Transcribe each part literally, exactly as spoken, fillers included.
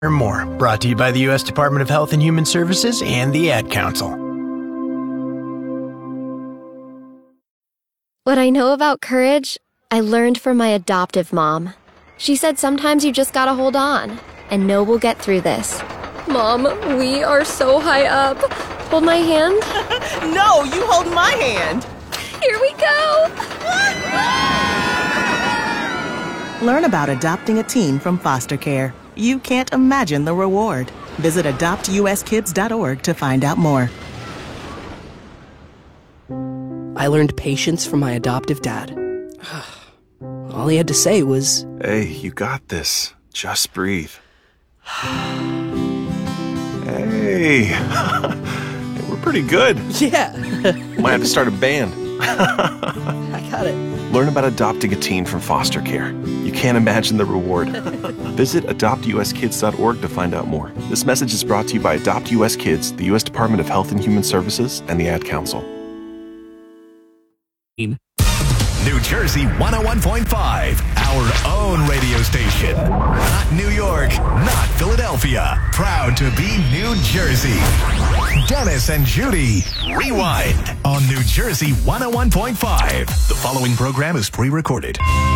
Learn more. Brought to you by the U S Department of Health and Human Services and the Ad Council. What I know about courage, I learned from my adoptive mom. She said sometimes you just gotta hold on and know we'll get through this. Mom, we are so high up. Hold my hand. No, you hold my hand. Here we go. Learn about adopting a teen from foster care. You can't imagine the reward. Visit adopt u s kids dot org to find out more. I learned patience from my adoptive dad. All he had to say was, "Hey, you got this. Just breathe." Hey, we're pretty good. yeah. Might have to start a band. I got it. Learn about adopting a teen from foster care. You can't imagine the reward. Visit adopt u s kids dot org to find out more. This message is brought to you by Adopt U S Kids, the U S Department of Health and Human Services, and the Ad Council. New Jersey one oh one point five, our own radio station. Not New York, not Philadelphia. Proud to be New Jersey. Dennis and Judy, Rewind on New Jersey one oh one point five. The following program is pre-recorded.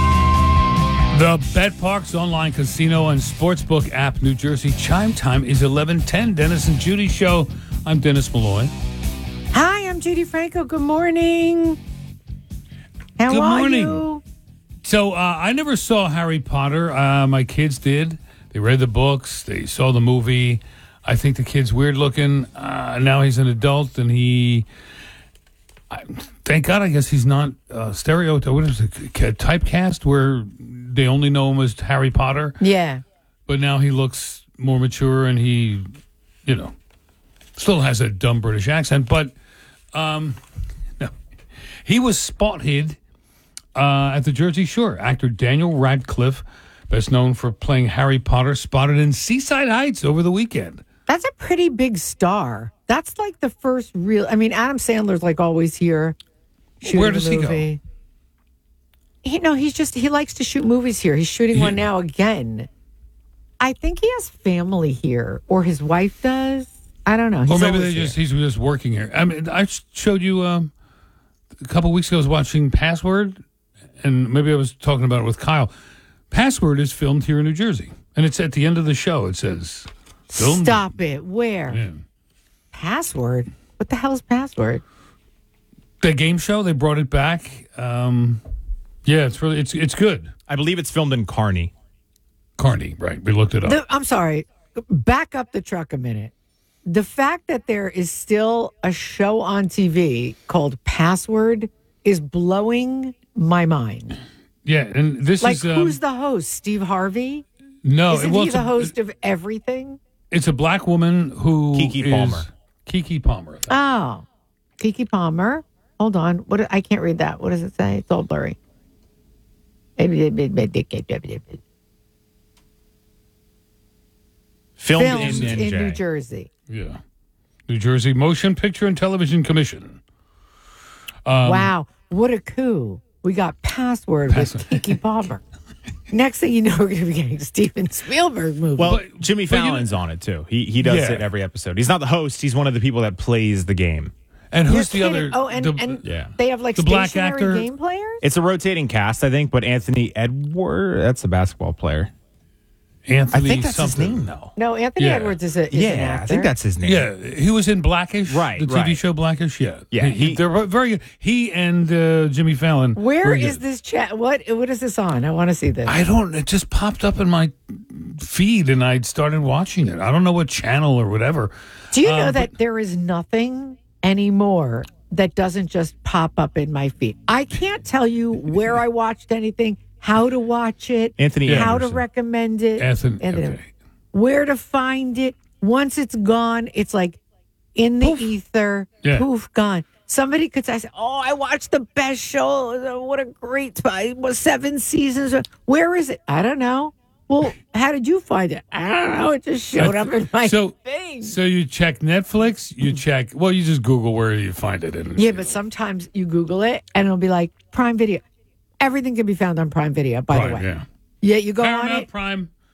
The BetParx online casino and sportsbook app, New Jersey. Chime time is eleven ten. Dennis and Judy show. I'm Dennis Malloy. Hi, I'm Judy Franco. Good morning. How Good are morning. you? So uh, I never saw Harry Potter. Uh, my kids did. They read the books. They saw the movie. I think the kid's weird looking. Uh, now he's an adult, and he. I, thank God, I guess he's not uh, stereotyped. What is it? Typecast, where they only know him as Harry Potter. Yeah. But now he looks more mature, and he, you know, still has a dumb British accent. But um, no, he was spotted uh, at the Jersey Shore. Actor Daniel Radcliffe, best known for playing Harry Potter, spotted in Seaside Heights over the weekend. That's a pretty big star. That's like the first real. I mean, Adam Sandler's like always here. Where does a he movie. go? You know, he's just, he likes to shoot movies here. He's shooting Yeah. one now again. I think he has family here, or his wife does. I don't know. He's Or maybe always they just here. he's just working here. I mean, I showed you um, a couple weeks ago. I was watching Password, and maybe I was talking about it with Kyle. Password is filmed here in New Jersey, and it's at the end of the show. It says, filmed. Stop it. Where? Yeah. Password? What the hell is Password? The game show, they brought it back. Um, yeah, it's really it's it's good. I believe it's filmed in Kearney. Kearney, right? We looked it up. The, I'm sorry. Back up the truck a minute. The fact that there is still a show on T V called Password is blowing my mind. Yeah, and this Like, is um, who's the host? Steve Harvey? no, Isn't well, he it's the a- host of everything? It's a black woman who Keke is- Palmer. Keke Palmer. I think. Oh, Keke Palmer. Hold on. What? I can't read that. What does it say? It's all blurry. Filmed, Filmed in, in, N J. New Jersey. Yeah, New Jersey Motion Picture and Television Commission. Um, Wow. What a coup. We got Password Password. with Keke Palmer. Next thing you know, we're going to be getting a Steven Spielberg movie. Well, But- Jimmy but you know- Fallon's on it too. He he does Yeah. it every episode. He's not the host. He's one of the people that plays the game. And You're who's the kidding. other? Oh, and, the- and Yeah. they have like The black stationary actor? game players? It's a rotating cast, I think. But Anthony Edward, that's a basketball player. Anthony I think that's something. his name, though. No, Anthony Yeah. Edwards is a is an Yeah, actor. I think that's his name. Yeah, he was in Blackish, Right, The T V right. show Blackish. Yeah, Yeah, He, he- they're very good. He and uh, Jimmy Fallon. Where very is good. this chat? What what is this on? I want to see this. I don't. It just popped up in my feed, and I started watching it. I don't know what channel or whatever. Do you know Uh, that there is nothing anymore that doesn't just pop up in my feed? I can't tell you where I watched anything, how to watch it, Anthony how to Anderson. recommend it, Anthony, Anthony- okay. where to find it. Once it's gone, it's like in the ether, Yeah. poof, gone. Somebody could say, "Oh, I watched the best show. What a great spot! It was seven seasons. Where is it? I don't know. Well, how did you find it? I don't know. It just showed up in my so, thing. So you check Netflix. You check. Well, you just Google where you find it. And Yeah, but sometimes you Google it and it'll be like Prime Video. Everything can be found on Prime Video, by Prime, the way. yeah. Yeah, you go on Paramount it. Prime.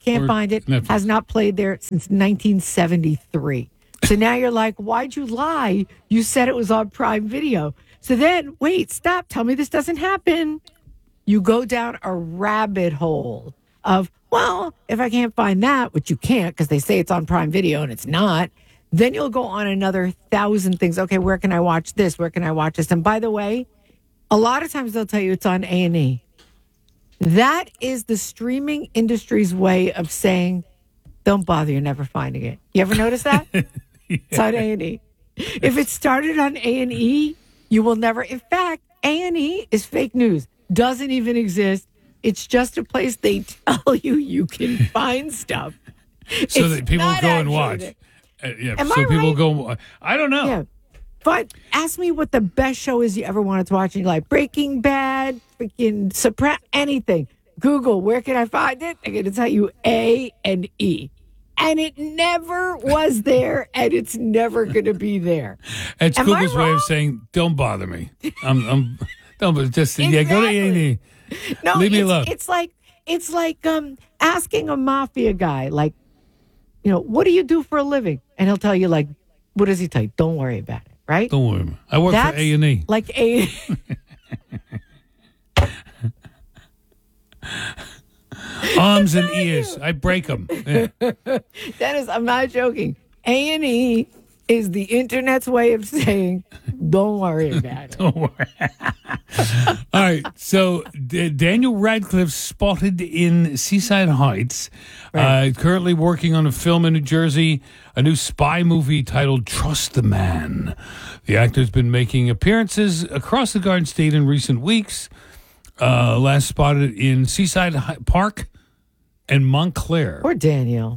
Can't Or find it. Netflix. Has not played there since nineteen seventy-three. So now you're like, why'd you lie? You said it was on Prime Video. So then, wait, stop. Tell me this doesn't happen. You go down a rabbit hole of, well, if I can't find that, which you can't because they say it's on Prime Video and it's not, then you'll go on another thousand things. Okay, where can I watch this? Where can I watch this? And by the way, a lot of times they'll tell you it's on A and E. That is the streaming industry's way of saying, don't bother, you're never finding it. You ever notice that? Yeah. It's on A and E. If it started on A and E, you will never. In fact, A and E is fake news. Doesn't even exist. It's just a place they tell you you can find stuff. So It's that people not go and actually watch. there. Uh, yeah, Am so I people right? go. I don't know. Yeah. But ask me what the best show is you ever wanted to watch. And you're like, Breaking Bad, freaking Sopranos, anything. Google, where can I find it? I'm going to tell you A and E. And it never was there, and it's never going to be there. It's Am I Google's way wrong? of saying, "Don't bother me." I'm, I'm don't but just yeah, go to A and E. No, Leave me it's, alone. it's like it's like um, asking a mafia guy, like, you know, what do you do for a living? And he'll tell you, like, what does he tell you? Don't worry about it, right? Don't worry. I work That's for A and E. Like A. Arms and ears, I break them. Yeah. Dennis, I'm not joking. A and E is the internet's way of saying, don't worry about it. Don't worry. All right. So D- Daniel Radcliffe spotted in Seaside Heights, uh, currently working on a film in New Jersey, a new spy movie titled Trust the Man. The actor's been making appearances across the Garden State in recent weeks. Uh, last spotted in Seaside Hi- Park and Montclair. Poor Daniel.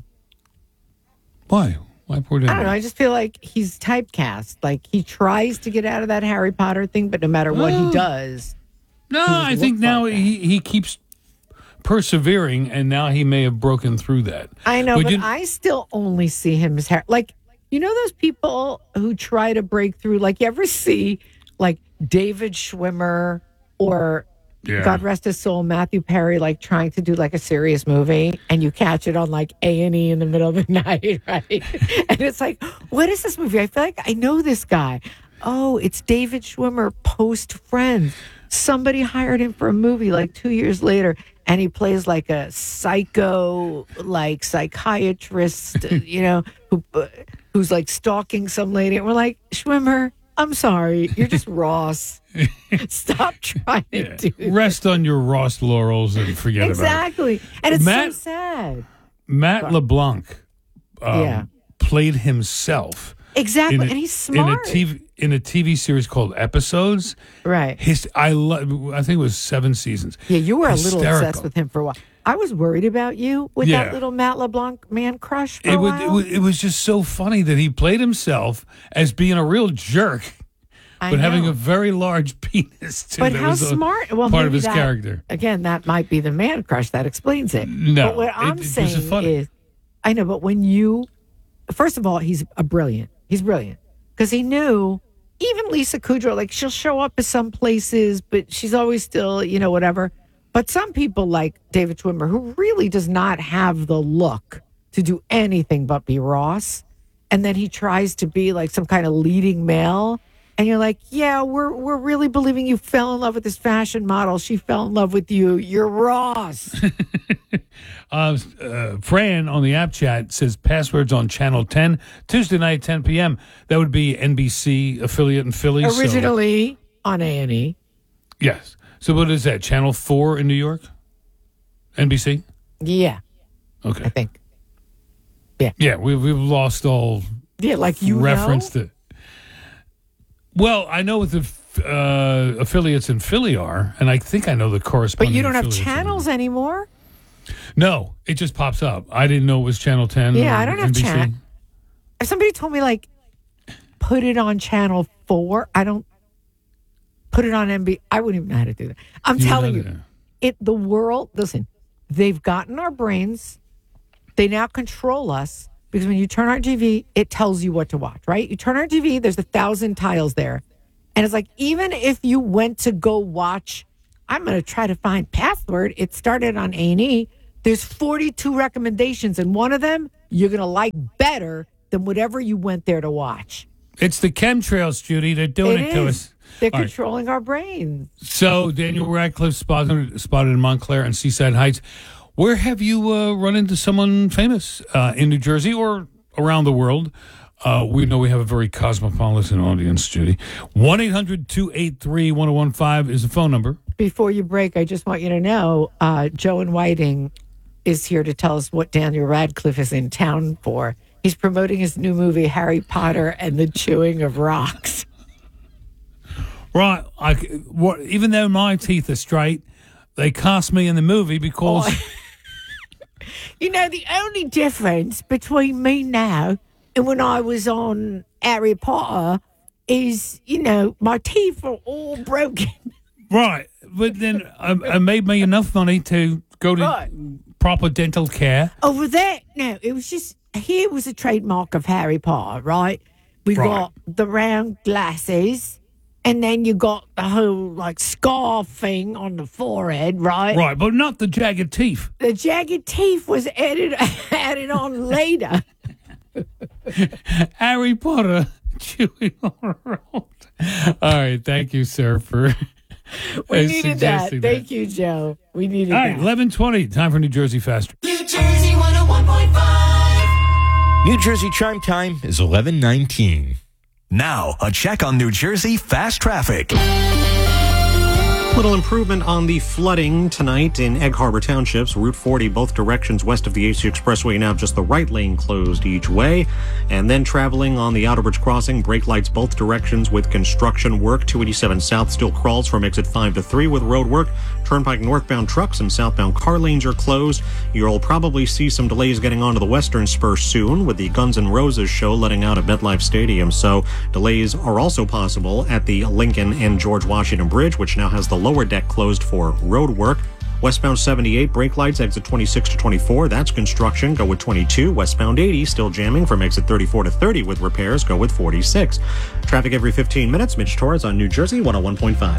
Why? Why poor I Daniel? don't know. I just feel like he's typecast. Like he tries to get out of that Harry Potter thing, but no matter what Oh. he does. No, he I looks think now like that. he, he keeps persevering, and now he may have broken through that. I know, Would but you- I still only see him as Harry. Like, you know those people who try to break through? Like, you ever see, like, David Schwimmer or, Yeah. God rest his soul, Matthew Perry, like, trying to do, like, a serious movie, and you catch it on, like, A and E in the middle of the night, right? And it's like, what is this movie? I feel like I know this guy. Oh, it's David Schwimmer, post Friends. Somebody hired him for a movie like two years later, and he plays like a psycho, like psychiatrist, you know, who uh, who's like stalking some lady. And we're like, Schwimmer, I'm sorry, you're just Ross. Stop trying to Yeah. do this. Rest on your Ross laurels and forget Exactly. And it's Matt- so sad. about it. Matt LeBlanc um, Yeah. played himself. Exactly. in a- And he's smart. In a, T V, in a T V series called Episodes. Right. His, I, lo- I think it was seven seasons. Yeah, you were a little Hysterical. obsessed with him for a while. I was worried about you with Yeah. that little Matt LeBlanc man crush for It a was, while. it was it was just so funny that he played himself as being a real jerk, I but having know. a very large penis. Too. But That how was a smart! Well, part of maybe his that- character. Again, that might be the man crush that explains it. No, but what it- I'm it was saying funny. is, I know. But when you, first of all, he's a brilliant. He's brilliant because he knew. Even Lisa Kudrow, like she'll show up at some places, but she's always still, you know, whatever. But some people like David Schwimmer, who really does not have the look to do anything but be Ross, and then he tries to be like some kind of leading male, and you're like, yeah, we're we're really believing you fell in love with this fashion model. She fell in love with you. You're Ross. Uh, uh, Fran on the app chat says passwords on Channel ten, Tuesday night, ten p.m. That would be N B C affiliate in Philly. so- Originally on A and E. yes. So what is that, Channel four in New York? N B C? Yeah, Okay. I think. Yeah, we, we've lost all Yeah, like you reference know. to. Well, I know what the uh, affiliates in Philly are, and I think I know the But corresponding you don't have affiliates in- channels anymore? No, it just pops up. I didn't know it was Channel ten. Yeah, or I don't have N B C. chat. If somebody told me, like, put it on Channel four, I don't put it on N B C. I wouldn't even know how to do that. I'm You telling know you, that. it. the world, listen, they've gotten our brains. They now control us because when you turn on T V, it tells you what to watch, right? You turn on T V, there's a thousand tiles there. And it's like, even if you went to go watch, I'm going to try to find Password. It started on A and E, There's forty-two recommendations, and one of them you're going to like better than whatever you went there to watch. It's the chemtrails, Judy. They're doing it, It to is. us. They're All right. controlling our brains. So, Daniel Radcliffe spotted, spotted in Montclair and Seaside Heights. Where have you uh, run into someone famous uh, in New Jersey or around the world? Uh, we know we have a very cosmopolitan audience, Judy. one eight hundred two eight three one oh one five is the phone number. Before you break, I just want you to know, uh, Joe and Whiting is here to tell us what Daniel Radcliffe is in town for. He's promoting his new movie, Harry Potter and the Chewing of Rocks. Right. I, what, even though my teeth are straight, they cast me in the movie because... Oh. You know, the only difference between me now and when I was on Harry Potter is, you know, my teeth are all broken. Right. But then I, I made me enough money to go to Right. proper dental care. Over there, no, it was just, here was a trademark of Harry Potter, right? We Right. got the round glasses, and then you got the whole, like, scar thing on the forehead, right? Right, but not the jagged teeth. The jagged teeth was added, added on later. Harry Potter chewing on a rock. All right, thank you, sir, for We uh, needed that. suggesting Thank you, Joe. We needed All right, that. eleven twenty, time for New Jersey Faster. New Jersey one oh one point five. New Jersey chime time is eleven nineteen. Now, a check on New Jersey fast traffic. Little improvement on the flooding tonight in Egg Harbor Townships. Route forty, both directions west of the A C Expressway, now just the right lane closed each way. And then traveling on the Outerbridge Crossing, brake lights both directions with construction work. two eighty-seven South still crawls from exit five to three with road work. Turnpike northbound trucks and southbound car lanes are closed. You'll probably see some delays getting onto the western spur soon with the Guns N' Roses show letting out at MetLife Stadium. So delays are also possible at the Lincoln and George Washington Bridge, which now has the lower deck closed for road work. Westbound seventy-eight, brake lights, exit twenty-six to twenty-four. That's construction. Go with twenty-two. Westbound eighty, still jamming from exit thirty-four to thirty with repairs. Go with forty-six. Traffic every fifteen minutes. Mitch Torres on New Jersey one oh one point five.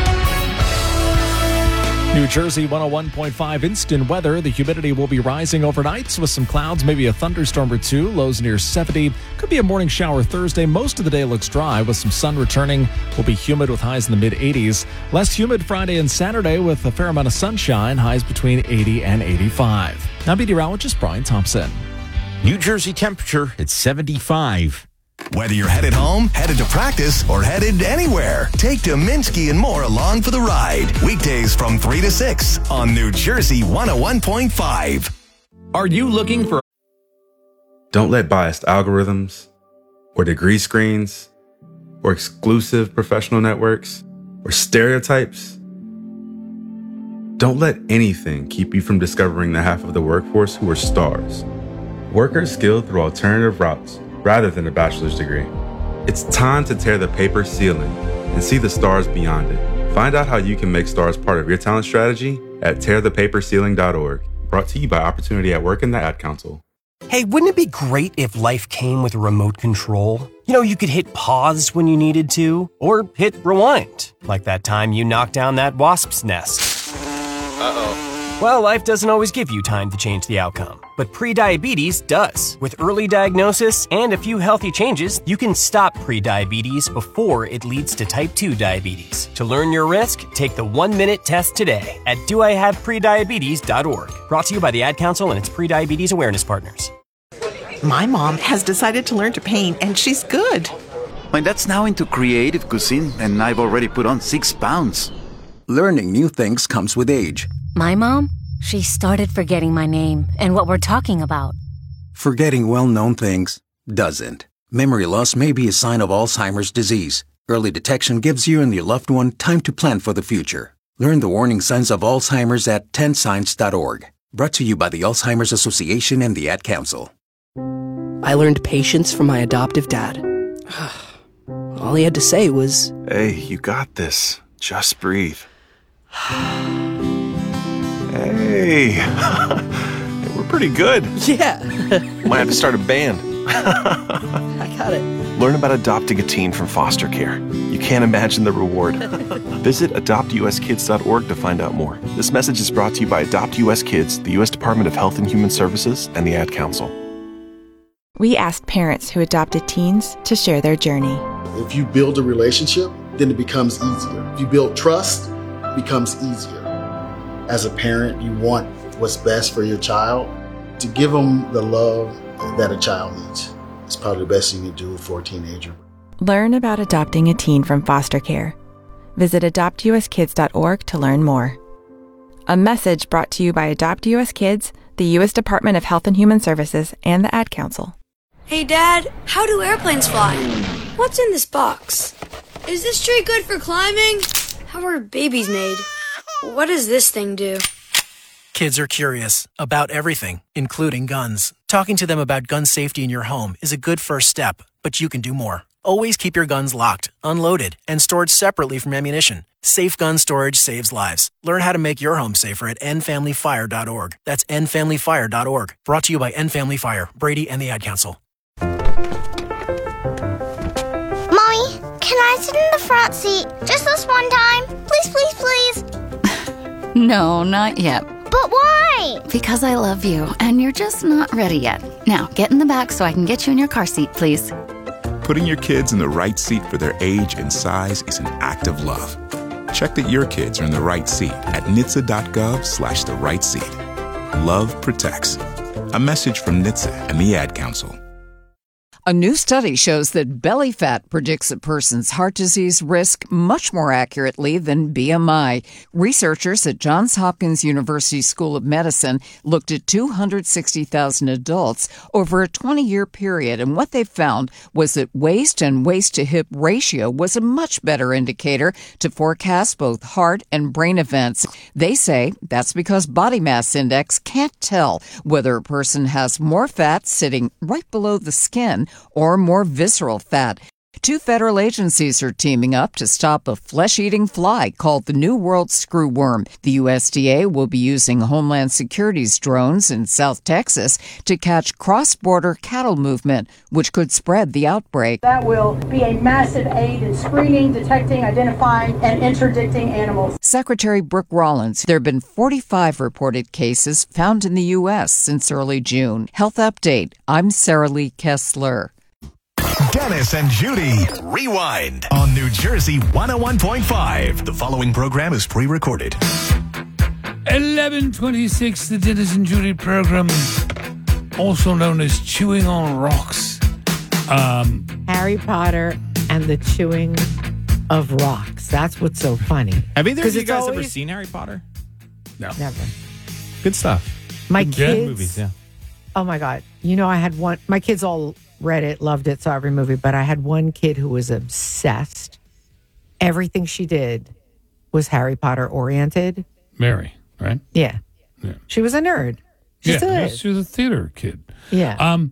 New Jersey one oh one point five instant weather. The humidity will be rising overnight with some clouds, maybe a thunderstorm or two. Lows near seventy. Could be a morning shower Thursday. Most of the day looks dry with some sun returning. Will be humid with highs in the mid eighties. Less humid Friday and Saturday with a fair amount of sunshine. Highs between eighty and eighty-five. Now meteorologist Brian Thompson. New Jersey temperature at seventy-five. Whether you're headed home, headed to practice, or headed anywhere, take Dominski and more along for the ride. Weekdays from three to six on New Jersey one oh one point five. Are you looking for... Don't let biased algorithms, or degree screens, or exclusive professional networks, or stereotypes. Don't let anything keep you from discovering the half of the workforce who are stars. Workers skilled through alternative routes rather than a bachelor's degree. It's time to tear the paper ceiling and see the stars beyond it. Find out how you can make stars part of your talent strategy at tear the paper ceiling dot org. Brought to you by Opportunity at Work and the Ad Council. Hey, wouldn't it be great if life came with a remote control? You know, you could hit pause when you needed to, or hit rewind, like that time you knocked down that wasp's nest. Uh-oh. Well, life doesn't always give you time to change the outcome, but prediabetes does. With early diagnosis and a few healthy changes, you can stop prediabetes before it leads to type two diabetes. To learn your risk, take the one-minute test today at do I have prediabetes dot org. Brought to you by the Ad Council and its prediabetes awareness partners. My mom has decided to learn to paint, and she's good. My dad's now into creative cuisine, and I've already put on six pounds. Learning new things comes with age. My mom? She started forgetting my name and what we're talking about. Forgetting well-known things doesn't. Memory loss may be a sign of Alzheimer's disease. Early detection gives you and your loved one time to plan for the future. Learn the warning signs of Alzheimer's at ten signs dot org. Brought to you by the Alzheimer's Association and the Ad Council. I learned patience from my adoptive dad. All he had to say was, Hey, you got this. Just breathe. Hey, we're pretty good. Yeah. Might have to start a band. I got it. Learn about adopting a teen from foster care. You can't imagine the reward. Visit adopt u s kids dot org to find out more. This message is brought to you by Adopt U S Kids, the U S Department of Health and Human Services, and the Ad Council. We asked parents who adopted teens to share their journey. If you build a relationship, then it becomes easier. If you build trust, it becomes easier. As a parent, you want what's best for your child. To give them the love that a child needs is probably the best thing you do for a teenager. Learn about adopting a teen from foster care. Visit adopt u s kids dot org to learn more. A message brought to you by Adopt U S Kids, the U S Department of Health and Human Services, and the Ad Council. Hey, Dad, how do airplanes fly? What's in this box? Is this tree good for climbing? How are babies made? What does this thing do? Kids are curious about everything, including guns. Talking to them about gun safety in your home is a good first step, but you can do more. Always keep your guns locked, unloaded, and stored separately from ammunition. Safe gun storage saves lives. Learn how to make your home safer at end family fire dot org. That's end family fire dot org. Brought to you by End Family Fire, Brady, and the Ad Council. Mommy, can I sit in the front seat just this one time? Please, please, please. No, not yet. But why? Because I love you, and you're just not ready yet. Now, get in the back so I can get you in your car seat, please. Putting your kids in the right seat for their age and size is an act of love. Check that your kids are in the right seat at N H T S A dot gov slash the right seat. Love protects. A message from N H T S A and the Ad Council. A new study shows that belly fat predicts a person's heart disease risk much more accurately than B M I. Researchers at Johns Hopkins University School of Medicine looked at two hundred sixty thousand adults over a twenty-year period, and what they found was that waist and waist-to-hip ratio was a much better indicator to forecast both heart and brain events. They say that's because body mass index can't tell whether a person has more fat sitting right below the skin or more visceral fat. Two federal agencies are teaming up to stop a flesh-eating fly called the New World screwworm. The U S D A will be using Homeland Security's drones in South Texas to catch cross-border cattle movement, which could spread the outbreak. That will be a massive aid in screening, detecting, identifying, and interdicting animals. Secretary Brooke Rollins, there have been forty-five reported cases found in the U S since early June. Health Update. I'm Sarah Lee Kessler. Dennis and Judy Rewind on New Jersey one oh one point five. The following program is pre-recorded. eleven twenty-six, the Dennis and Judy program, also known as Chewing on Rocks. Um, Harry Potter and the Chewing of Rocks. That's what's so funny. Have either of you it's guys always- ever seen Harry Potter? No. Never. Good stuff. My Good kids. movies, yeah. Oh my God. You know, I had one, my kids all read it, loved it, saw every movie, but I had one kid who was obsessed. Everything she did was Harry Potter oriented. Mary, right? Yeah. Yeah. She was a nerd. She yeah, still yeah, is. she was a theater kid. Yeah. Um,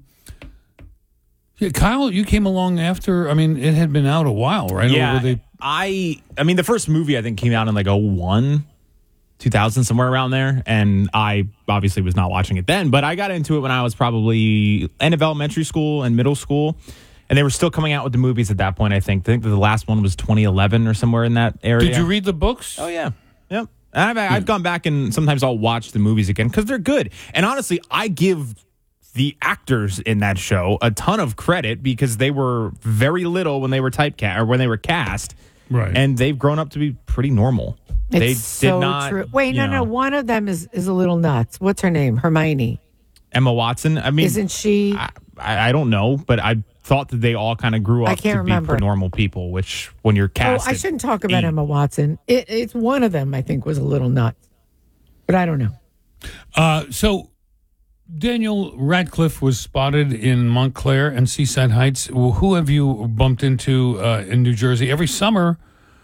yeah, Kyle, you came along after, I mean, it had been out a while, right? Or Yeah, were they- I I mean the first movie I think came out in like oh one, two thousand, somewhere around there, and I obviously was not watching it then, but I got into it when I was probably end of elementary school and middle school, and they were still coming out with the movies at that point. I think I think the last one was twenty eleven or somewhere in that area. Did you read the books? Oh yeah, yep. And I've, I've gone back and sometimes I'll watch the movies again because they're good. And honestly, I give the actors in that show a ton of credit because they were very little when they were typecast or when they were cast, right? And they've grown up to be pretty normal. It's they so did not. true. Wait, no, you no. know, One of them is, is a little nuts. What's her name? Hermione. Emma Watson. I mean, Isn't she? I, I don't know, but I thought that they all kind of grew up I can't to remember. be normal people. Which, when you're Oh, cast, I at shouldn't talk about eight- Emma Watson. It, it's one of them, I think, was a little nuts. But I don't know. Uh, so Daniel Radcliffe was spotted in Montclair and Seaside Heights. Well, who have you bumped into uh, in New Jersey? Every summer,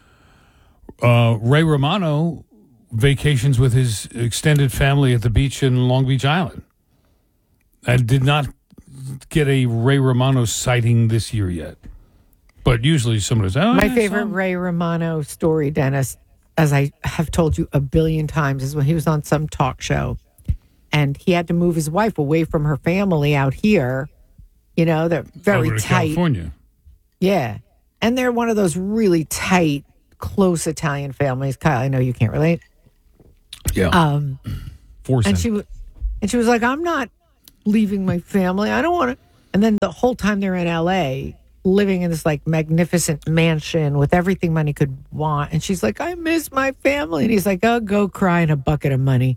uh, Ray Romano vacations with his extended family at the beach in Long Beach Island. I did not get a Ray Romano sighting this year yet. But usually somebody says, oh, My yeah, I favorite saw him. Ray Romano story, Dennis, as I have told you a billion times, is when he was on some talk show and he had to move his wife away from her family out here, You know, they're very Over to tight. California. Yeah. And they're one of those really tight, close Italian families. Kyle, I know you can't relate. Yeah. Um, Forcing. and she w- and she was like, I'm not leaving my family. I don't want to. And then the whole time they're in L A, living in this like magnificent mansion with everything money could want. And she's like, I miss my family. And he's like, oh, go cry in a bucket of money.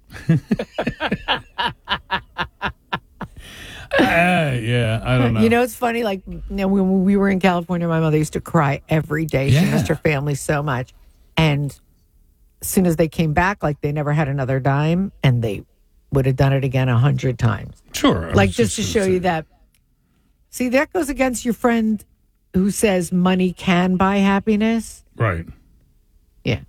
Uh, yeah, I don't know. You know, it's funny. Like, you know, when we were in California, my mother used to cry every day. She Yeah. missed her family so much. And as soon as they came back, like they never had another dime, and they would have done it again a hundred times. Sure. I Like was just to gonna show say. you that. See, that goes against your friend who says money can buy happiness. Right. Yeah.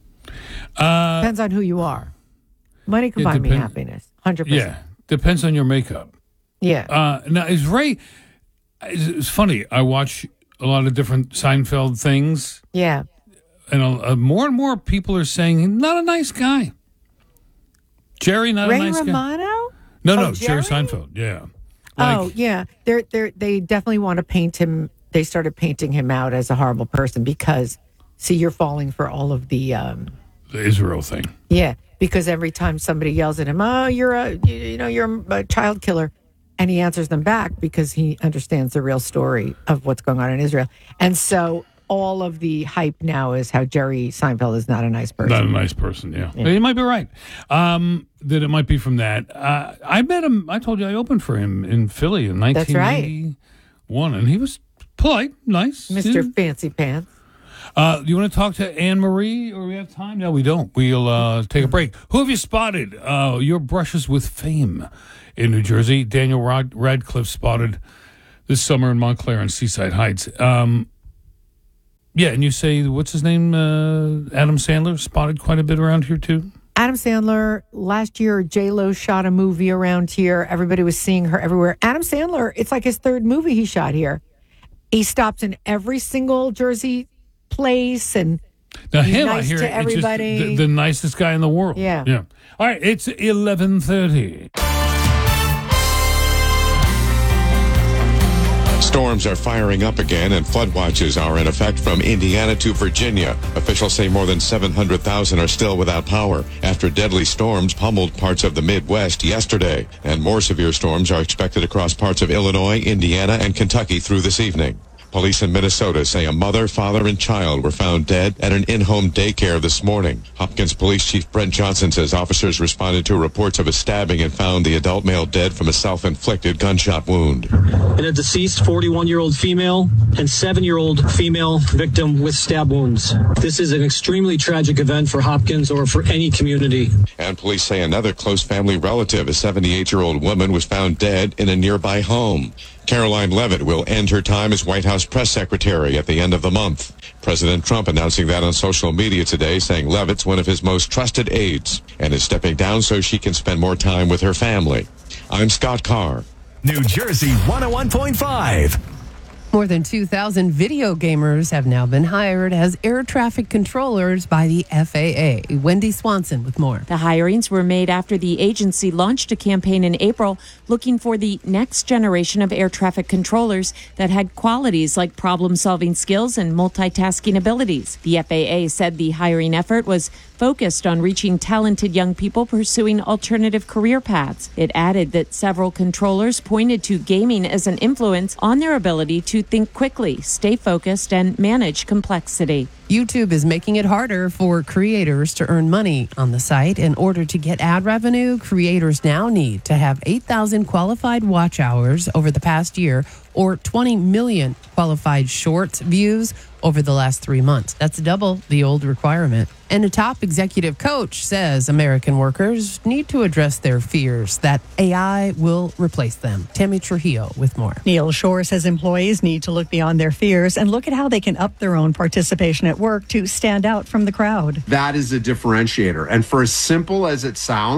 Uh, Depends on who you are. Money can it buy me depend- happiness. Hundred percent. Yeah. Depends on your makeup. Yeah. Uh, now, is Ray, it's, it's funny, I watch a lot of different Seinfeld things, Yeah. and uh, more and more people are saying he's not a nice guy. Jerry, not Ray a nice guy. Romano? No, Oh, no, Jerry? Jerry Seinfeld, yeah. Oh yeah, they're they they definitely want to paint him. They started painting him out as a horrible person because, see, you're falling for all of the um, The Israel thing. yeah. Because every time somebody yells at him, "Oh, you're a you, you know you're a child killer," and he answers them back because he understands the real story of what's going on in Israel, and so all of the hype now is how Jerry Seinfeld is not a nice person. Not a nice person, yeah. You might be right. Um, that it might be from that. Uh, I met him, I told you I opened for him in Philly in That's right. nineteen eighty-one, and he was polite, nice. Mister Yeah. Fancy Pants. Uh, do you want to talk to Anne Marie, or we have time? No, we don't. We'll uh, take a break. Who have you spotted? Uh, your brushes with fame in New Jersey. Daniel Rad- Radcliffe spotted this summer in Montclair and Seaside Heights. Um, yeah, and you say, what's his name? Uh, Adam Sandler spotted quite a bit around here, too? Adam Sandler, last year, J-Lo shot a movie around here. Everybody was seeing her everywhere. Adam Sandler, it's like his third movie he shot here. He stops in every single Jersey place and Now, he's him, nice I hear, to it's just everybody. the, the nicest guy in the world. Yeah. Yeah. All right, it's eleven thirty. Storms are firing up again, and flood watches are in effect from Indiana to Virginia. Officials say more than seven hundred thousand are still without power after deadly storms pummeled parts of the Midwest yesterday. And more severe storms are expected across parts of Illinois, Indiana, and Kentucky through this evening. Police in Minnesota say a mother, father, and child were found dead at an in-home daycare this morning. Hopkins Police Chief Brent Johnson says officers responded to reports of a stabbing and found the adult male dead from a self-inflicted gunshot wound. And a deceased forty-one-year-old female and seven-year-old female victim with stab wounds. This is an extremely tragic event for Hopkins or for any community. And police say another close family relative, a seventy-eight-year-old woman, was found dead in a nearby home. Caroline Leavitt will end her time as White House press secretary at the end of the month. President Trump announcing that on social media today, saying Leavitt's one of his most trusted aides and is stepping down so she can spend more time with her family. I'm Scott Carr. New Jersey one oh one point five. More than two thousand video gamers have now been hired as air traffic controllers by the F A A. Wendy Swanson with more. The hirings were made after the agency launched a campaign in April looking for the next generation of air traffic controllers that had qualities like problem-solving skills and multitasking abilities. The F A A said the hiring effort was focused on reaching talented young people pursuing alternative career paths. It added that several controllers pointed to gaming as an influence on their ability to think quickly, stay focused, and manage complexity. YouTube is making it harder for creators to earn money on the site. In order to get ad revenue, creators now need to have eight thousand qualified watch hours over the past year or twenty million qualified shorts views over the last three months. That's double the old requirement. And a top executive coach says American workers need to address their fears that A I will replace them. Tammy Trujillo with more. Neil Shore says employees need to look beyond their fears and look at how they can up their own participation at work to stand out from the crowd. That is a differentiator. And for as simple as it sounds,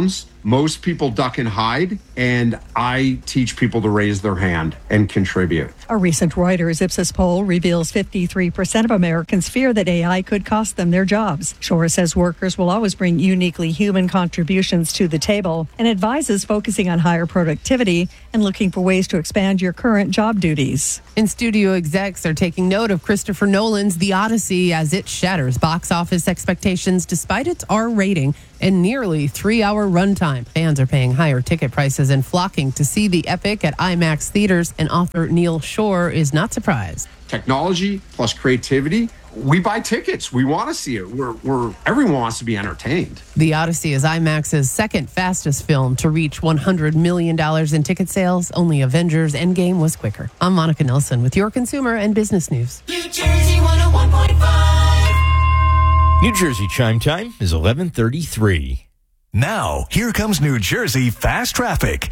Most people duck and hide, and I teach people to raise their hand and contribute. A recent Reuters Ipsos poll reveals fifty-three percent of Americans fear that A I could cost them their jobs. Shore says workers will always bring uniquely human contributions to the table and advises focusing on higher productivity and looking for ways to expand your current job duties. And studio execs are taking note of Christopher Nolan's The Odyssey as it shatters box office expectations despite its R rating and nearly three-hour runtime. Fans are paying higher ticket prices and flocking to see the epic at IMAX theaters, and author Neil Shore is not surprised. Technology plus creativity. We buy tickets. We want to see it. We're, we're, everyone wants to be entertained. The Odyssey is IMAX's second fastest film to reach one hundred million dollars in ticket sales. Only Avengers Endgame was quicker. I'm Monica Nelson with your consumer and business news. New Jersey one oh one point five. New Jersey chime time is eleven thirty-three. Now, here comes New Jersey Fast Traffic.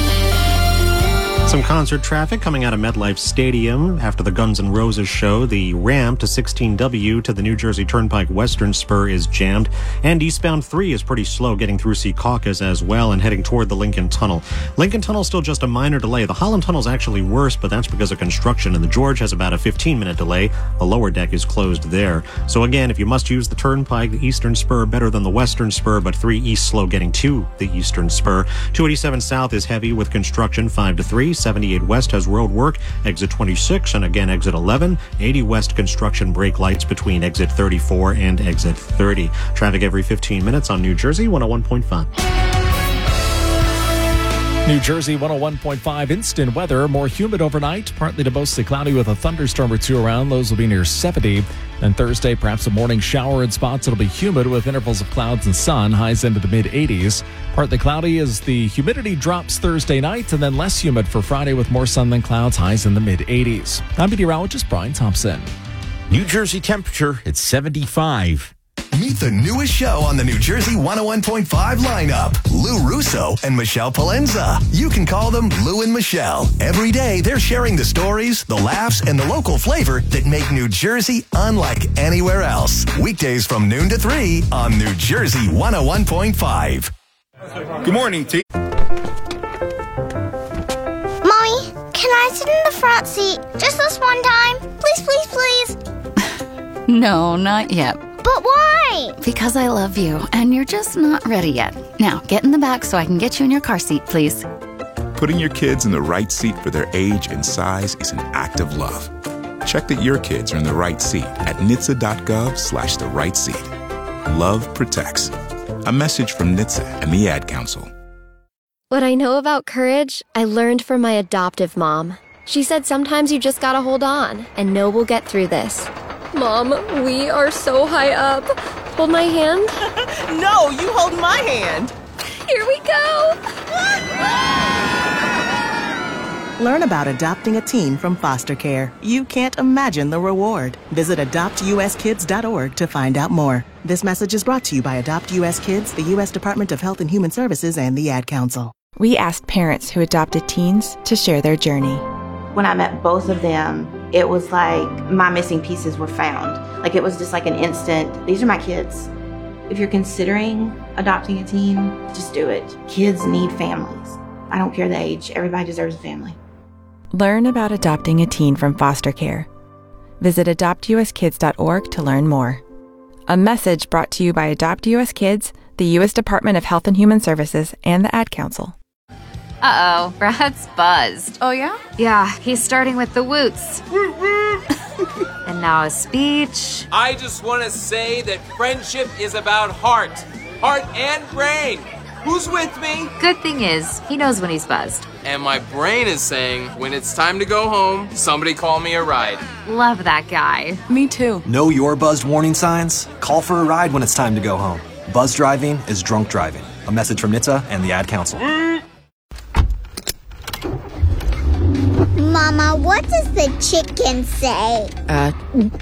Some concert traffic coming out of MetLife Stadium after the Guns N' Roses show. The ramp to sixteen W to the New Jersey Turnpike Western Spur is jammed, and eastbound three is pretty slow getting through Secaucus as well and heading toward the Lincoln Tunnel. Lincoln Tunnel still just a minor delay. The Holland Tunnel is actually worse, but that's because of construction, and the George has about a fifteen minute delay. The lower deck is closed there. So again, if you must use the Turnpike, the Eastern Spur better than the Western Spur, but three east slow getting to the Eastern Spur. two eighty-seven South is heavy with construction five to three. seventy-eight West has road work, exit twenty-six, and again exit eleven. eighty West construction brake lights between exit thirty-four and exit thirty. Traffic every fifteen minutes on New Jersey one oh one point five. New Jersey one oh one point five instant weather. More humid overnight, partly to mostly cloudy with a thunderstorm or two around. Lows will be near seventy. Then Thursday, perhaps a morning shower in spots. It'll be humid with intervals of clouds and sun. Highs into the mid eighties. Partly cloudy as the humidity drops Thursday night, and then less humid for Friday with more sun than clouds. Highs in the mid eighties. I'm meteorologist Brian Thompson. New Jersey temperature at seventy-five. Meet the newest show on the New Jersey one oh one point five lineup, Lou Russo and Michelle Palenza. You can call them Lou and Michelle. Every day, they're sharing the stories, the laughs, and the local flavor that make New Jersey unlike anywhere else. Weekdays from noon to three on New Jersey one oh one point five. Good morning, T. Mommy, can I sit in the front seat just this one time? Please, please, please. No, not yet. But why? Because I love you, and you're just not ready yet. Now, get in the back so I can get you in your car seat, please. Putting your kids in the right seat for their age and size is an act of love. Check that your kids are in the right seat at N H T S A dot gov slash the right seat. Love protects. A message from N H T S A and the Ad Council. What I know about courage, I learned from my adoptive mom. She said sometimes you just gotta hold on and know we'll get through this. Mom, we are so high up. Hold my hand. No, you hold my hand. Here we go. Learn about adopting a teen from foster care. You can't imagine the reward. Visit adopt U S kids dot org to find out more. This message is brought to you by Adopt U S Kids, the U S Department of Health and Human Services, and the Ad Council. We asked parents who adopted teens to share their journey. When I met both of them, it was like my missing pieces were found. Like it was just like an instant, these are my kids. If you're considering adopting a teen, just do it. Kids need families. I don't care the age, everybody deserves a family. Learn about adopting a teen from foster care. Visit adopt U S kids dot org to learn more. A message brought to you by Adopt U S Kids, the U S Department of Health and Human Services, and the Ad Council. Uh-oh, Brad's buzzed. Oh, yeah? Yeah, he's starting with the woots. And now a speech. I just want to say that friendship is about heart. Heart and brain. Who's with me? Good thing is, he knows when he's buzzed. And my brain is saying, when it's time to go home, somebody call me a ride. Love that guy. Me too. Know your buzzed warning signs? Call for a ride when it's time to go home. Buzz driving is drunk driving. A message from N H T S A and the Ad Council. Mama, what does the chicken say? Uh.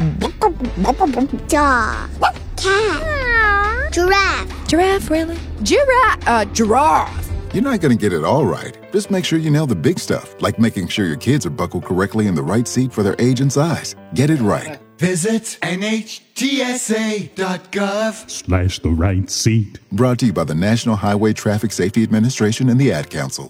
Dog. Cat. Giraffe. Giraffe, really? Giraffe. Uh, giraffe. You're not going to get it all right. Just make sure you nail the big stuff, like making sure your kids are buckled correctly in the right seat for their age and size. Get it right. Visit N H T S A dot gov Slash the right seat. Brought to you by the National Highway Traffic Safety Administration and the Ad Council.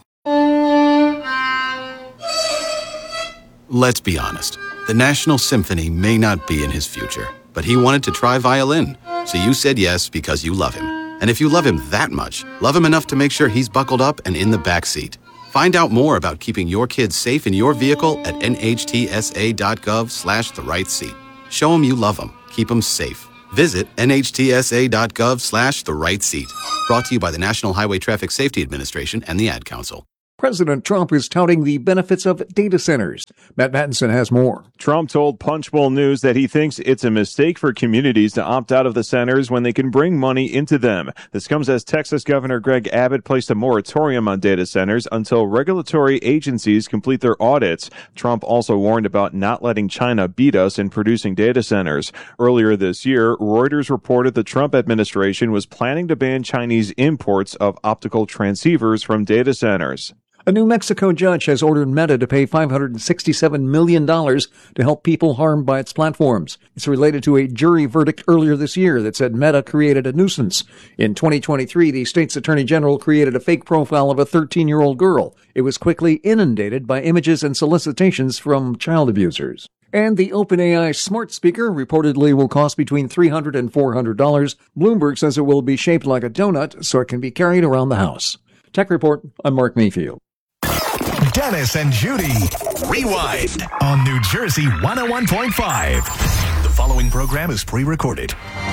Let's be honest. The National Symphony may not be in his future, but he wanted to try violin. So you said yes because you love him. And if you love him that much, love him enough to make sure he's buckled up and in the back seat. Find out more about keeping your kids safe in your vehicle at N H T S A dot gov slash the right seat. Show them you love them. Keep them safe. Visit N H T S A dot gov slash the right seat. Brought to you by the National Highway Traffic Safety Administration and the Ad Council. President Trump is touting the benefits of data centers. Matt Mattinson has more. Trump told Punchbowl News that he thinks it's a mistake for communities to opt out of the centers when they can bring money into them. This comes as Texas Governor Greg Abbott placed a moratorium on data centers until regulatory agencies complete their audits. Trump also warned about not letting China beat us in producing data centers. Earlier this year, Reuters reported the Trump administration was planning to ban Chinese imports of optical transceivers from data centers. A New Mexico judge has ordered Meta to pay five hundred sixty-seven million dollars to help people harmed by its platforms. It's related to a jury verdict earlier this year that said Meta created a nuisance. In twenty twenty-three, the state's attorney general created a fake profile of a thirteen-year-old girl. It was quickly inundated by images and solicitations from child abusers. And the OpenAI smart speaker reportedly will cost between three hundred dollars and four hundred dollars. Bloomberg says it will be shaped like a donut so it can be carried around the house. Tech Report, I'm Mark Mayfield. Dennis and Judy Rewind on New Jersey one oh one point five. The following program is pre-recorded.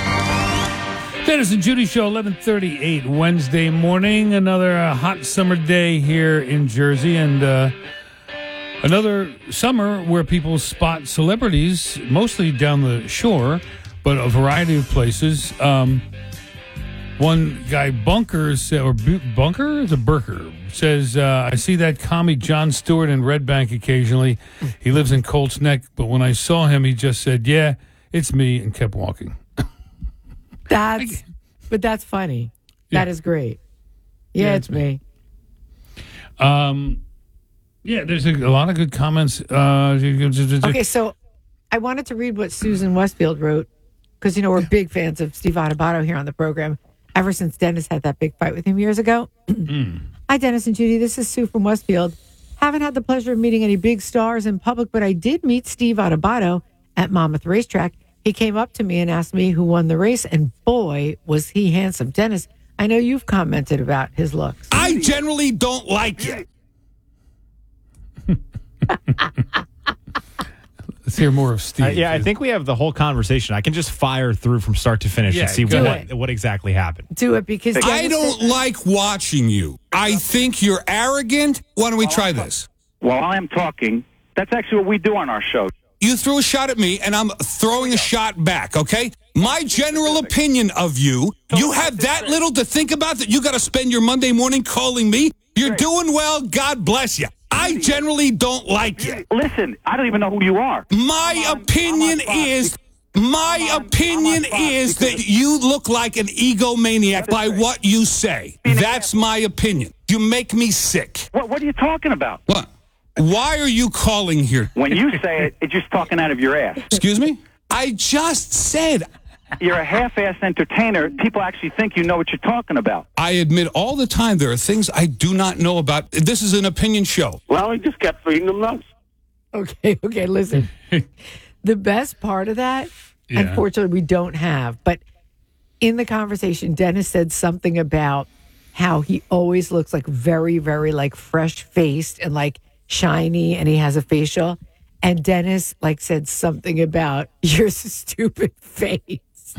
Dennis and Judy Show, eleven thirty-eight Wednesday morning. Another uh, hot summer day here in Jersey, and uh, another summer where people spot celebrities, mostly down the shore, but a variety of places. Um, one guy, Bunker, said, or B- Bunker? It's a Burker. Says, uh, I see that commie Jon Stewart in Red Bank occasionally. He lives in Colts Neck, but when I saw him, he just said, yeah, it's me, and kept walking. That's, but that's funny. Yeah. That is great. Yeah, Yeah, it's me. Um, yeah, there's a, a lot of good comments. Uh, Okay, so I wanted to read what Susan Westfield wrote, because, you know, we're big fans of Steve Adubato here on the program, ever since Dennis had that big fight with him years ago. Hi, Dennis and Judy. This is Sue from Westfield. Haven't had the pleasure of meeting any big stars in public, but I did meet Steve Adubato at Monmouth Racetrack. He came up to me and asked me who won the race, and boy, was he handsome. Dennis, I know you've commented about his looks. I generally don't like it. Let's hear more of Steve. Uh, yeah, I think we have the whole conversation. I can just fire through from start to finish Yeah, and see go what, ahead. what exactly happened. Do it because I don't like watching you. I think you're arrogant. Why don't we try this? While I'm talking, that's actually what we do on our show. You threw a shot at me, and I'm throwing a shot back, okay? My general opinion of you, you have that little to think about that you got to spend your Monday morning calling me? You're doing well. God bless you. I generally don't like you. Listen, I don't even know who you are. My opinion is... My opinion is that you look like an egomaniac by what you say. That's my opinion. You make me sick. What, what are you talking about? What? Why are you calling here? When you say it, it's just talking out of your ass. Excuse me? I just said... You're a half-assed entertainer. People actually think you know what you're talking about. I admit all the time there are things I do not know about. This is an opinion show. Well, I just kept feeding them nuts. Okay, okay, listen. The best part of that, Yeah. unfortunately, we don't have. But in the conversation, Dennis said something about how he always looks like very, very like fresh-faced and like shiny, and he has a facial. And Dennis like said something about your stupid face.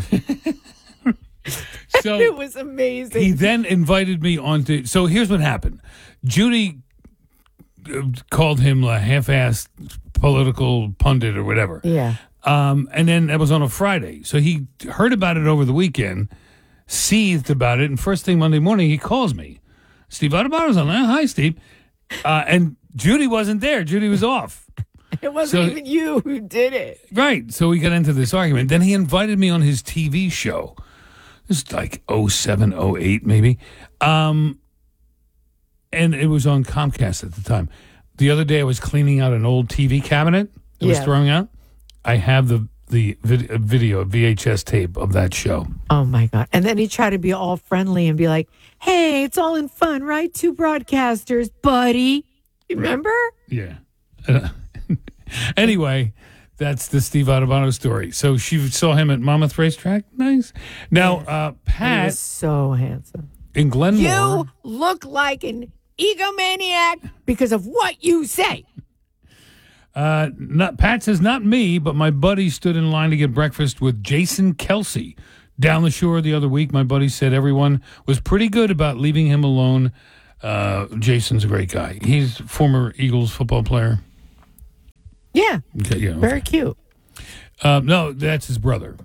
So it was amazing. He then invited me on to. So here's what happened. Judy uh, called him a half-assed political pundit or whatever. Yeah. Um, and then that was on a Friday. So he heard about it over the weekend, seethed about it, and first thing Monday morning, he calls me. Steve Adubato on there. Hi, Steve. Uh, and Judy wasn't there. Judy was off. It wasn't So- even you who did it. Right. So we got into this argument. Then he invited me on his T V show. This is like oh seven, oh eight maybe. Um, and it was on Comcast at the time. The other day I was cleaning out an old T V cabinet that was Yeah. throwing out. I have the the vid- video, V H S tape of that show. Oh, my God. And then he tried to be all friendly and be like, hey, it's all in fun, right? Two broadcasters, buddy. You remember? Yeah. Uh, anyway, that's the Steve Addabano story. So she saw him at Monmouth Racetrack. Nice. Now, uh, And he Pat was so handsome. in Glenmore. You look like an egomaniac because of what you say. Uh, not, Pat says, not me, but my buddy stood in line to get breakfast with Jason Kelsey down the shore the other week. My buddy said everyone was pretty good about leaving him alone. Uh, Jason's a great guy. He's a former Eagles football player. Yeah. Okay, yeah, Very okay. cute. Uh, no, that's his brother.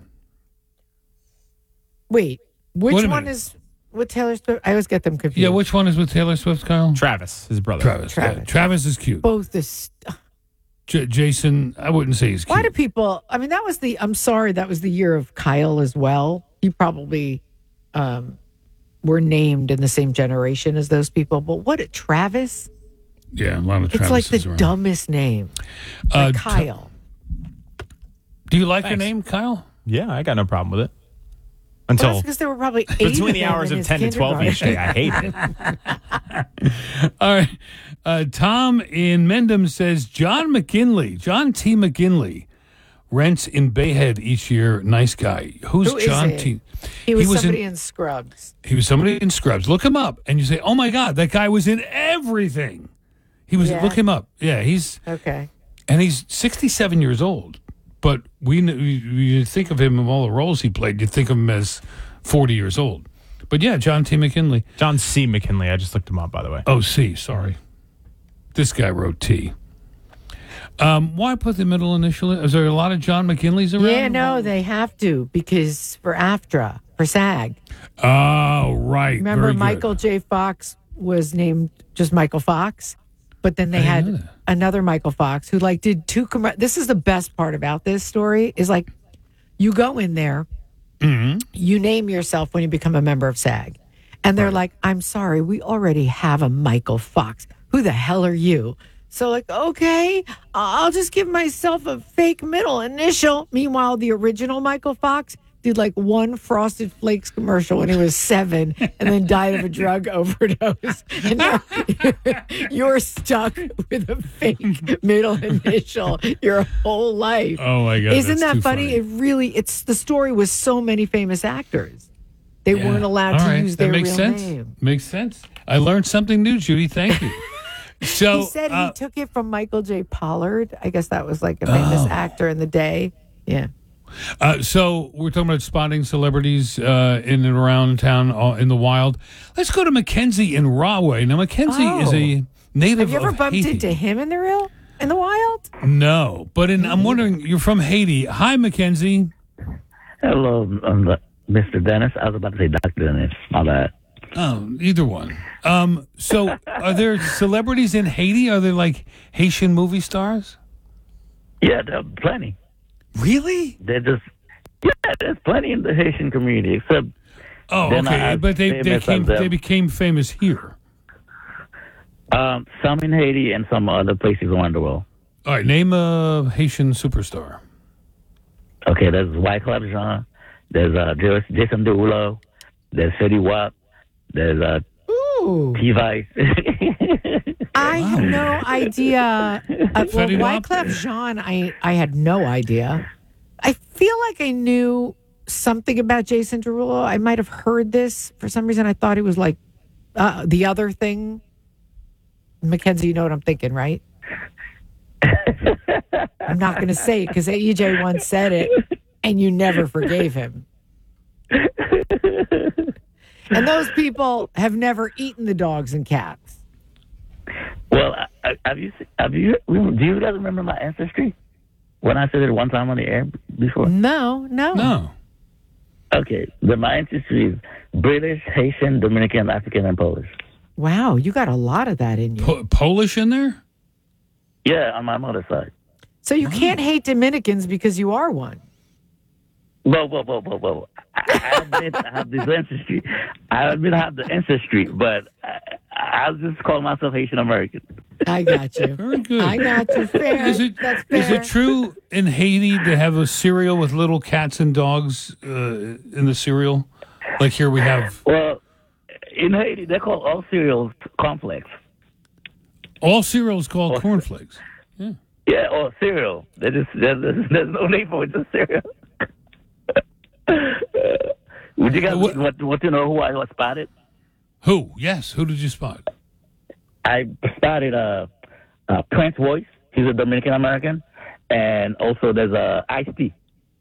Wait, which Wait a one minute. is with Taylor Swift? I always get them confused. Yeah, which one is with Taylor Swift, Kyle? Travis, his brother. Travis. Travis. Yeah. Travis is cute. Both this. J- Jason, I wouldn't say he's cute. Why do people? I mean, that was the. I'm sorry, that was the year of Kyle as well. You probably um, were named in the same generation as those people. But what? Travis? Yeah, a lot of It's like Travises the around. dumbest name. Uh, Like t- Kyle. Do you like your Thanks. name, Kyle? Yeah, I got no problem with it. Well, Until that's because there were probably eight between of the them hours in of his ten to twelve each day, I kindergarten. hate it. All right. Uh, Tom in Mendham says John McKinley, John T. McKinley, rents in Bayhead each year. Nice guy. Who's Who is John he? T? He was, in- somebody in Scrubs. He was somebody in Scrubs. Look him up, and you say, "Oh my God, that guy was in everything." He was. Yeah. Look him up. Yeah, he's Okay. and he's sixty-seven years old. But we, kn- we you think of him in all the roles he played. You think of him as forty years old. But yeah, John T. McKinley. John C. McKinley. I just looked him up, by the way. Oh, C. Sorry, this guy wrote T. Um, why put the middle initial? Is there a lot of John McKinleys around? Yeah, no, they have to because for AFTRA, for SAG. Oh, right. Remember, Very good. Michael J. Fox was named just Michael Fox, but then they I didn't know had another Michael Fox who like did two. Com- this is the best part about this story is like you go in there, Mm-hmm. you name yourself when you become a member of SAG, and they're like, "I'm sorry, we already have a Michael Fox. Who the hell are you?" So like, okay, I'll just give myself a fake middle initial. Meanwhile, the original Michael Fox did like one Frosted Flakes commercial when he was seven and then died of a drug overdose. And now you're stuck with a fake middle initial your whole life. Oh my God, Isn't that's that too funny? funny. It really, it's the story with so many famous actors. They Yeah. weren't allowed All to right, use that their makes real sense. name. Makes sense. I learned something new, Judy. Thank you. So he said uh, he took it from Michael J. Pollard. I guess that was like a famous Oh. actor in the day. Yeah. Uh, so we're talking about spotting celebrities uh, in and around town uh, in the wild. Let's go to Mackenzie in Rahway. Now, Mackenzie Oh. is a native Have you ever of bumped Haiti. into him in the real in the wild? No, but in, I'm wondering, you're from Haiti. Hi, Mackenzie. Hello, um, Mister Dennis. I was about to say Doctor Dennis. My bad. Oh, either one. Um, so are there celebrities in Haiti? Are there like Haitian movie stars? Yeah, there are plenty. Really? They're just yeah, there's plenty in the Haitian community. Except Oh, they're not okay. as But they, they famous came as them. they became famous here. Um, some in Haiti and some other places around the world. All right, name a Haitian superstar. Okay, there's Wyclef Jean. There's uh, Jas- Jason Derulo. There's Fetty Wap. There's uh, Ooh. T-Vice. I had no idea. Uh, well, Fetty Wap? Wyclef Jean, I, I had no idea. I feel like I knew something about Jason Derulo. I might have heard this. For some reason, I thought he was like uh, the other thing. Mackenzie, you know what I'm thinking, right? I'm not going to say it because E J once said it, and you never forgave him. And those people have never eaten the dogs and cats. Well, I- I- have you have you do you guys remember my ancestry? When I said it one time on the air before? No, no, no. Okay, but my ancestry is British, Haitian, Dominican, African, and Polish. Wow, you got a lot of that in you. Po- Polish in there? Yeah, on my mother's side. So you can't hate Dominicans because you are one. Whoa, whoa, whoa, whoa, whoa! I, I admit I have this ancestry. I admit I have the ancestry, but I, I'll just call myself Haitian American. I got you. Very good. I got you. Fair. Is it That's fair. is it true in Haiti to have a cereal with little cats and dogs uh, in the cereal? Like here we have. Well, in Haiti, they call all cereals cornflakes. All cereals called Or- cornflakes. Yeah. Yeah, or cereal. They just, there's, there's no name for it, just cereal. Would you guys What- want, want to know who I spotted? Who? Yes. Who did you spot? I spotted uh, uh, Prince Royce. He's a Dominican American. And also there's uh, Ice-T.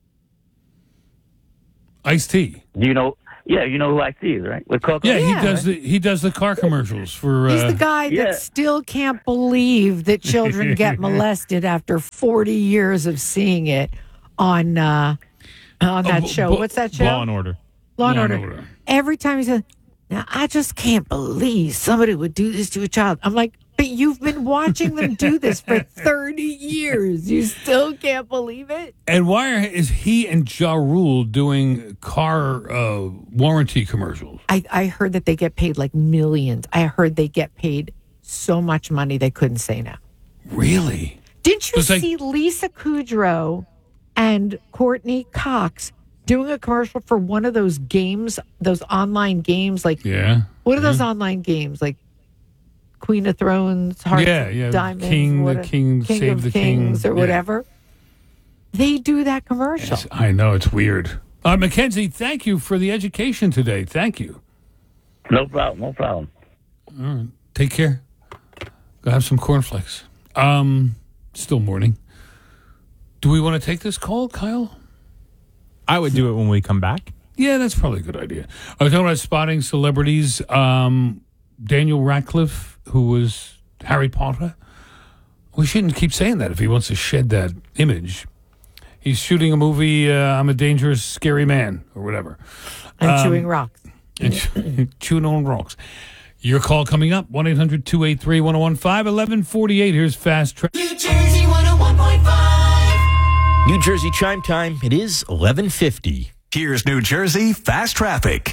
Ice-T. Do you know? Yeah, you know who Ice-T is, right? With Coco? Yeah, he does the he does the car commercials for. Uh, He's the guy that still can't believe that children get molested after forty years of seeing it on uh, on that Oh, show. Bo- What's that show? Law and Order. Law and Law and Order. Order. Every time he says, "Now I just can't believe somebody would do this to a child." I'm like, "But you've been watching them do this for thirty years. You still can't believe it?" And why are, is he and Ja Rule doing car uh, warranty commercials? I, I heard that they get paid like millions. I heard they get paid so much money they couldn't say no. Really? Didn't you It's like- see Lisa Kudrow and Courtney Cox doing a commercial for one of those games, those online games? Like, Yeah. what are those online games? Like Queen of Thrones, Hearts Yeah, of yeah. Diamonds, King, what the a- King, Save of the Kings, King. or Yeah. whatever. They do that commercial. Yes, I know it's weird. Uh, Mackenzie, thank you for the education today. Thank you. No problem, no problem. All right. Take care. Go have some cornflakes. Um, still morning. Do we want to take this call, Kyle? I would do it when we come back. Yeah, that's probably a good idea. I was talking about spotting celebrities. Um, Daniel Radcliffe, who was Harry Potter. We shouldn't keep saying that if he wants to shed that image. He's shooting a movie, uh, I'm a Dangerous, Scary Man, or whatever. And Um, chewing rocks. and chewing on rocks. Your call coming up, one eight hundred two eight three one oh one five, eleven forty-eight. Here's Fast Track. New Jersey one oh one point five. New Jersey chime time. It is eleven fifty. Here's New Jersey Fast Traffic.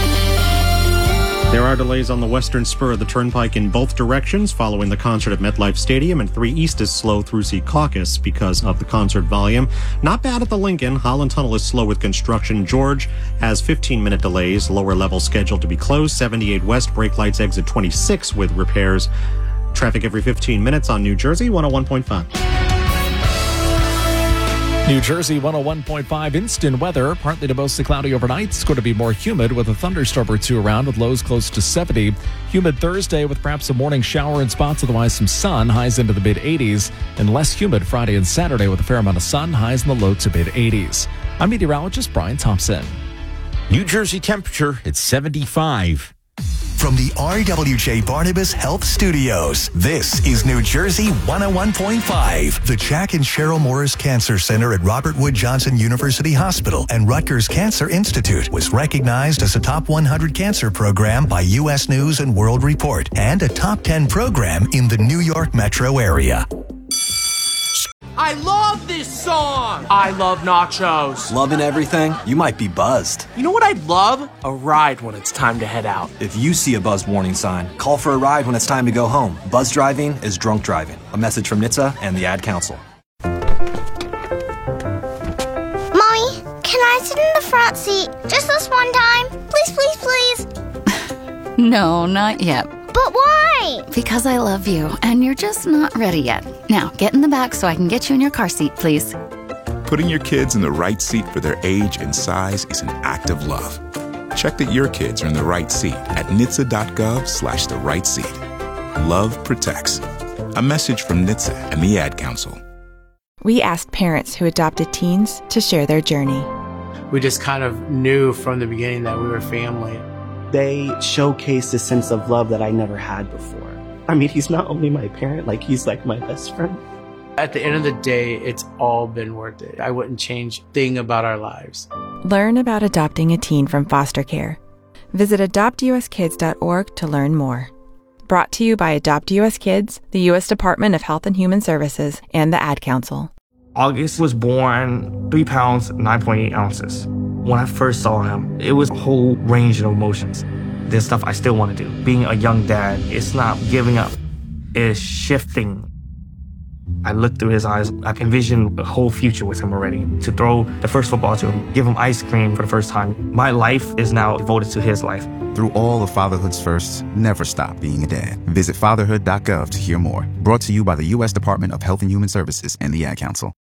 There are delays on the western spur of the turnpike in both directions following the concert at MetLife Stadium, and three East is slow through Secaucus because of the concert volume. Not bad at the Lincoln. Holland Tunnel is slow with construction. George has fifteen-minute delays. Lower level scheduled to be closed. seventy-eight West, brake lights exit twenty-six with repairs. Traffic every fifteen minutes on New Jersey one oh one point five. New Jersey one oh one point five instant weather. Partly to mostly cloudy overnight. It's going to be more humid with a thunderstorm or two around with lows close to seventy. Humid Thursday with perhaps a morning shower in spots, otherwise some sun, highs into the mid eighties. And less humid Friday and Saturday with a fair amount of sun, highs in the low to mid eighties. I'm meteorologist Brian Thompson. New Jersey temperature at seventy-five. From the R W J Barnabas Health Studios, this is New Jersey one oh one point five. The Jack and Cheryl Morris Cancer Center at Robert Wood Johnson University Hospital and Rutgers Cancer Institute was recognized as a top one hundred cancer program by U S News and World Report and a top ten program in the New York metro area. I love this song. I love nachos. Loving everything? You might be buzzed. You know what I'd love? A ride when it's time to head out. If you see a buzzed warning sign, call for a ride when it's time to go home. Buzz driving is drunk driving. A message from N H T S A and the Ad Council. Mommy, can I sit in the front seat just this one time? Please, please, please. No, not yet. But why? Because I love you, and you're just not ready yet. Now, get in the back so I can get you in your car seat, please. Putting your kids in the right seat for their age and size is an act of love. Check that your kids are in the right seat at N H T S A dot gov slash the right seat. Love protects. A message from N H T S A and the Ad Council. We asked parents who adopted teens to share their journey. We just kind of knew from the beginning that we were family. They showcased a sense of love that I never had before. I mean, he's not only my parent, like he's like my best friend. At the end of the day, it's all been worth it. I wouldn't change a thing about our lives. Learn about adopting a teen from foster care. Visit adopt u s kids dot org to learn more. Brought to you by Adopt U S Kids, the U S Department of Health and Human Services, and the Ad Council. August was born three pounds, nine point eight ounces. When I first saw him, it was a whole range of emotions. there's stuff I still want to do. Being a young dad, it's not giving up. It's shifting. I look through his eyes. I can envision a whole future with him already. To throw the first football to him, give him ice cream for the first time. My life is now devoted to his life. Through all of fatherhood's firsts, never stop being a dad. Visit fatherhood dot gov to hear more. Brought to you by the U S Department of Health and Human Services and the Ad Council.